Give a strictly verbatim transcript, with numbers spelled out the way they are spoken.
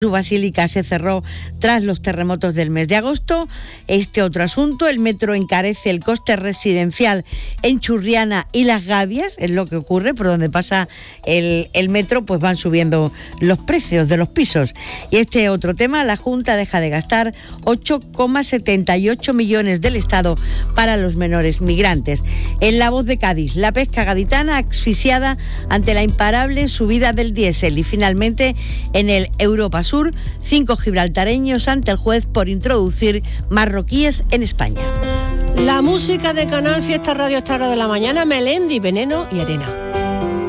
Su basílica se cerró tras los terremotos del mes de agosto. Este otro asunto, el metro encarece el coste residencial en Churriana y Las Gavias, es lo que ocurre, por donde pasa el, el metro, pues van subiendo los precios de los pisos. Y este otro tema, la Junta deja de gastar ocho coma setenta y ocho millones del Estado para los menores migrantes. En La Voz de Cádiz, la pesca gaditana asfixiada ante la imparable subida del diésel. Y finalmente, en el Europa Sur, cinco gibraltareños ante el juez por introducir marroquíes en España. La música de Canal Fiesta Radio esta hora de la mañana, Melendi, Veneno y Arena.